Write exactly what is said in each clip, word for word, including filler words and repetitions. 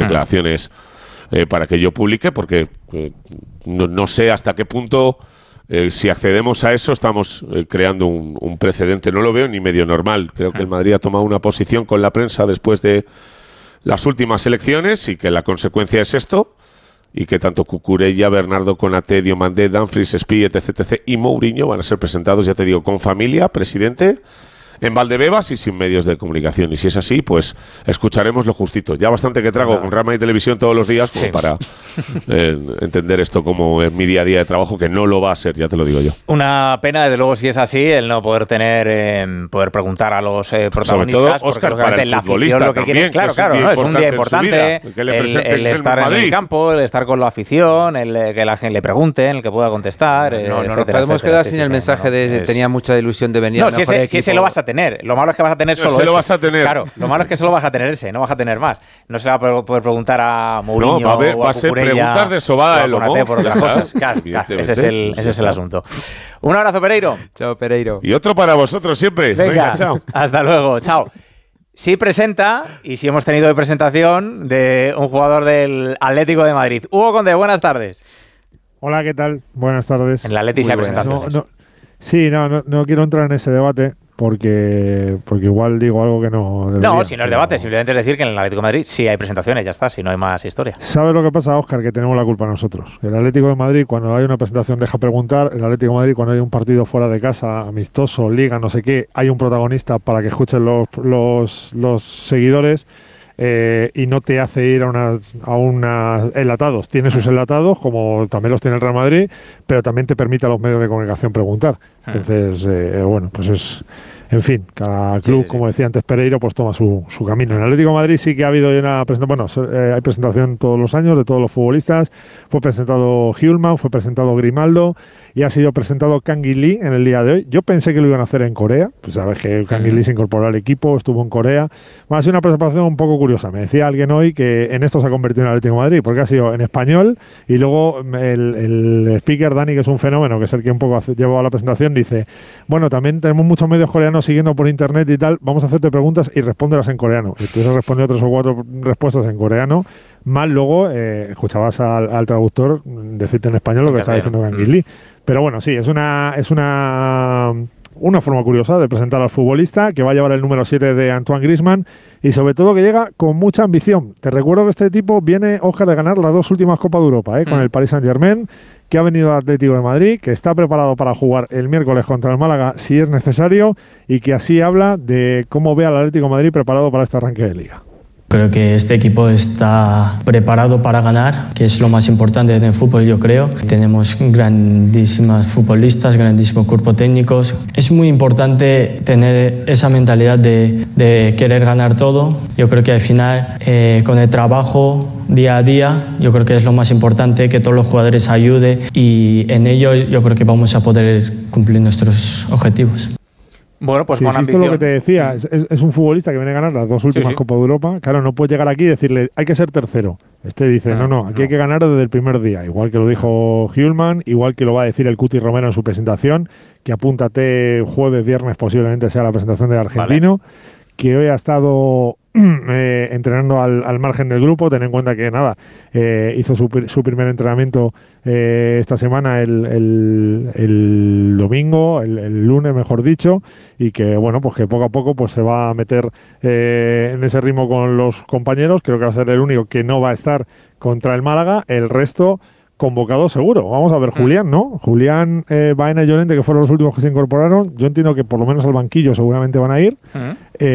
declaraciones eh, para que yo publique, porque eh, no, no sé hasta qué punto, eh, si accedemos a eso, estamos eh, creando un, un precedente. No lo veo ni medio normal. Creo que el Madrid ha tomado una posición con la prensa después de las últimas elecciones y que la consecuencia es esto, y que tanto Cucurella, Bernardo Konaté, Diomandé, Dumfries, Espí, etc, etc y Mourinho van a ser presentados, ya te digo, con familia, presidente, en Valdebebas y sin medios de comunicación. Y si es así, pues escucharemos lo justito. Ya bastante que trago con Rama y Televisión todos los días, pues, sí, para eh, entender esto como es mi día a día de trabajo, que no lo va a ser, ya te lo digo yo. Una pena, desde luego, si es así, el no poder tener, eh, poder preguntar a los eh, protagonistas. Sobre todo, Óscar, para el futbolista lo que también, quiere, claro, claro, ¿no? Es un día importante, el, el estar en el campo, el estar con la afición, el que la gente le pregunte, el que pueda contestar, No, no, etcétera, no nos podemos etcétera, quedar sí, sin sí, el sí, mensaje no, de es... tenía mucha ilusión de venir no, a si ese, si ese lo vas a tener. Lo malo es que vas a tener solo ese eso. lo vas a tener. Claro, lo malo es que solo vas a tener ese, no vas a tener más. No se le va a poder preguntar a Mourinho, no, va a, ver, o a va a ser preguntas de sobada de lomo por otras cosas. Claro, claro, ese es el, ese es el asunto. Un abrazo, Pereiro. Chao, Pereiro. Y otro para vosotros siempre. Venga, Venga, chao. Hasta luego, chao. Sí presenta, y sí hemos tenido de presentación, de un jugador del Atlético de Madrid. Hugo Conde, buenas tardes. Hola, ¿qué tal? Buenas tardes. En el Atleti sí hay presentaciones. No, no, sí, no, no, no quiero entrar en ese debate porque, porque igual digo algo que no debería. No, si no es pero... debate, simplemente es decir que en el Atlético de Madrid sí hay presentaciones, ya está, si no hay más historia. ¿Sabes lo que pasa, Óscar? Que tenemos la culpa nosotros. El Atlético de Madrid, cuando hay una presentación, deja preguntar. El Atlético de Madrid, cuando hay un partido fuera de casa, amistoso, liga, no sé qué, hay un protagonista para que escuchen los, los, los seguidores. Eh, y no te hace ir a una, a una enlatados. Tiene sus enlatados, como también los tiene el Real Madrid, pero también te permite a los medios de comunicación preguntar. Entonces, eh, bueno, pues es... En fin, cada club, sí, sí, sí. como decía antes Pereiro, pues toma su, su camino. En el Atlético de Madrid sí que ha habido una presentación, bueno, eh, hay presentación todos los años de todos los futbolistas. Fue presentado Hjulmand, fue presentado Grimaldo y ha sido presentado Kang In Lee en el día de hoy. Yo pensé que lo iban a hacer en Corea, pues sabes que Kang In Lee se incorporó al equipo, estuvo en Corea. Va a ser una presentación un poco curiosa. Me decía alguien hoy que en esto se ha convertido en el Atlético de Madrid, porque ha sido en español y luego el, el speaker Dani, que es un fenómeno, que es el que un poco hace, llevaba la presentación, dice, bueno, también tenemos muchos medios coreanos siguiendo por internet y tal, vamos a hacerte preguntas y respóndelas en coreano. Y entonces respondió tres o cuatro respuestas en coreano, más luego eh, escuchabas al, al traductor decirte en español lo que estaba diciendo Kang In Lee. Pero bueno, sí, es una es una una forma curiosa de presentar al futbolista, que va a llevar el número siete de Antoine Griezmann y sobre todo que llega con mucha ambición. Te recuerdo que este tipo viene, Óscar, de ganar las dos últimas Copas de Europa, ¿eh? con mm. el Paris Saint-Germain, que ha venido al Atlético de Madrid, que está preparado para jugar el miércoles contra el Málaga si es necesario y que así habla de cómo ve al Atlético de Madrid preparado para este arranque de Liga. Creo que este equipo está preparado para ganar, que es lo más importante en el fútbol, yo creo. Tenemos grandísimas futbolistas, grandísimos cuerpos técnicos. Es muy importante tener esa mentalidad de, de querer ganar todo. Yo creo que al final, eh, con el trabajo día a día, yo creo que es lo más importante, que todos los jugadores ayuden y en ello yo creo que vamos a poder cumplir nuestros objetivos. Bueno, pues sí, con sí, ambición. Esto es lo que te decía, es, es, es un futbolista que viene a ganar las dos últimas sí, sí. Copas de Europa. Claro, no puedes llegar aquí y decirle, hay que ser tercero. Este dice, no, no, aquí no. hay que ganar desde el primer día. Igual que lo dijo Hjulmand, igual que lo va a decir el Cuti Romero en su presentación, que apúntate jueves, viernes, posiblemente sea la presentación del argentino, vale. que hoy ha estado eh, entrenando al, al margen del grupo. Ten en cuenta que nada, eh, hizo su, su primer entrenamiento eh, esta semana el, el, el domingo, el, el lunes mejor dicho, y que bueno, pues que poco a poco pues se va a meter eh, en ese ritmo con los compañeros. Creo que va a ser el único que no va a estar contra el Málaga. El resto convocado seguro. Vamos a ver, Julián, ¿no? Julián, eh, Baena y Llorente, que fueron los últimos que se incorporaron. Yo entiendo que por lo menos al banquillo seguramente van a ir. Uh-huh.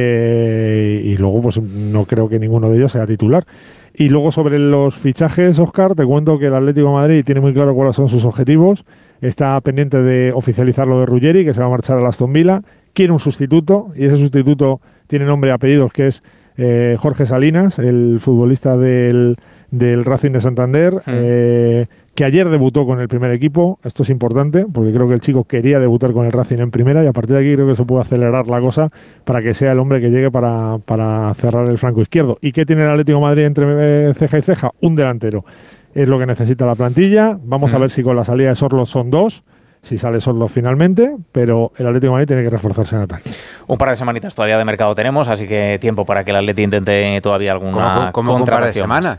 eh, y luego, pues no creo que ninguno de ellos sea titular. Y luego sobre los fichajes, Óscar, te cuento que el Atlético de Madrid tiene muy claro cuáles son sus objetivos. Está pendiente de oficializar lo de Ruggeri, que se va a marchar a Aston Villa. Quiere un sustituto, y ese sustituto tiene nombre y apellidos, que es eh, Jorge Salinas, el futbolista del... del Racing de Santander, mm. eh, que ayer debutó con el primer equipo. Esto es importante, porque creo que el chico quería debutar con el Racing en primera, y a partir de aquí creo que se puede acelerar la cosa para que sea el hombre que llegue para, para cerrar el flanco izquierdo. ¿Y qué tiene el Atlético de Madrid entre ceja y ceja? Un delantero. Es lo que necesita la plantilla. Vamos mm. a ver si con la salida de Sorloth son dos, si sale Sorloth finalmente, pero el Atlético de Madrid tiene que reforzarse en ataque. Un par de semanitas todavía de mercado tenemos, así que tiempo para que el Atlético intente todavía alguna ¿Cómo, cómo, cómo contratación. Un par de semanas?